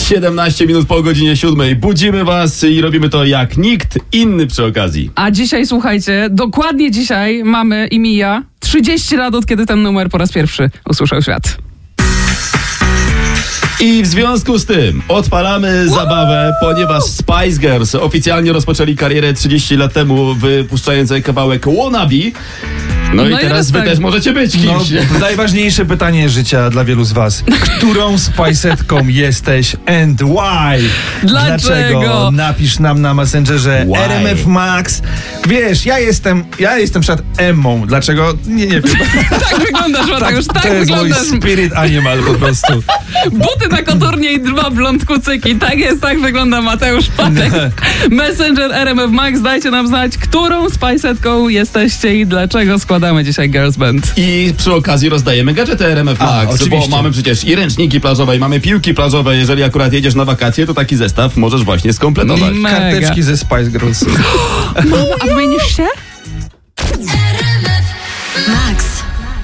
17 minut po godzinie 7. Budzimy was i robimy to jak nikt inny przy okazji. A dzisiaj, słuchajcie, dokładnie dzisiaj mamy i mija 30 lat, od kiedy ten numer po raz pierwszy usłyszał świat. I w związku z tym odpalamy zabawę, ponieważ Spice Girls oficjalnie rozpoczęli karierę 30 lat temu, wypuszczając kawałek Wannabe. No i teraz wy też możecie być kimś. Najważniejsze pytanie życia dla wielu z was. Którą Spice'etką jesteś and why? Dlaczego? Napisz nam na Messengerze Why? RMF Max. Wiesz, ja jestem przed Emmą. Dlaczego? Nie wiem. Tak wyglądasz, Mateusz, tak to jest mój wyglądasz. spirit animal po prostu. Buty na koturnie i 2 blond kucyki. Tak jest, tak wygląda Mateusz Patek. Messenger RMF Max, dajcie nam znać, którą Spice'etką jesteście i dlaczego składamy dzisiaj Girls Band. I przy okazji rozdajemy gadżety RMF Max, bo oczywiście. mamy przecież i ręczniki plażowe, i mamy piłki plażowe. Jeżeli akurat jedziesz na wakacje, to taki zestaw możesz właśnie skompletować. Mega. Karteczki ze Spice Girls. Mamo, a wymienisz się?